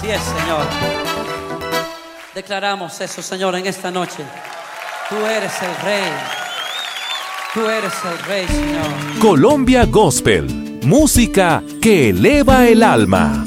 Así es, Señor. Declaramos eso, Señor, en esta noche. Tú eres el Rey. Tú eres el Rey, Señor. Colombia Gospel, música que eleva el alma.